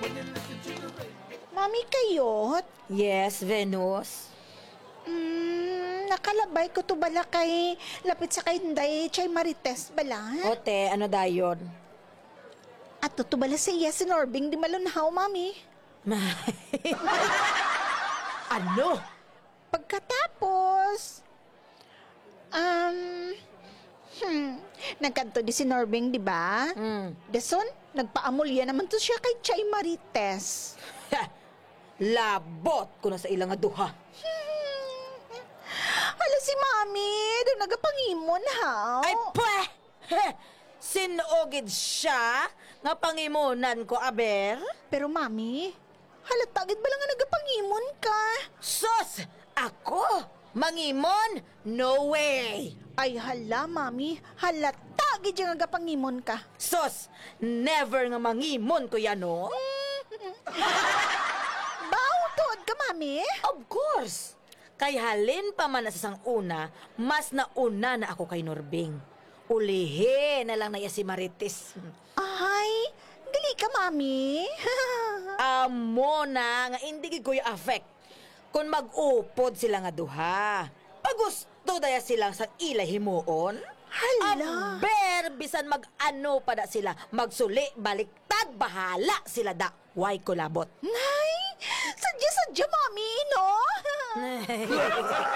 Mami kayot? Yes, Venus. Nakalabay ko to bala kay lapit sa kay Inday Chay Marites bala. Ote, ano dayon? At to bala sa iya si Norbing di malunhaw, Mami. Ano? Pagkatapos, nagkanto di si Norbing, di ba? Dason, nagpaamulya naman to siya kay Chay Marites. Labot ko na sa ilang aduha. Hala si Mami, doon nagapangimon ha. Ay, pweh! Sinugid siya nga pangimunan ko, aber? Pero Mami, halatagid ba lang nga nagapangimon ka? Sus! Ako? Mangimon? No way! Ay hala, Mami, halatagid yung nagapangimon ka. Sus! Never nga mangimon ko yan, no? Bautod ka, Mami? Of course! Kay halin pa man na sa una, mas nauna na ako kay Norbing. Ulihin na lang na si Marites. Ay, gali ka, Mami. Amo na nga hindi gid ko yung affect. Kung mag-upod sila nga duha. Pag gusto daya silang sa ilay himuon. Hala. Aber, bisan mag-ano pa da sila. Magsuli, baliktad, bahala sila da. Why ko labot? Ay, sadya-sadya, Mami, no?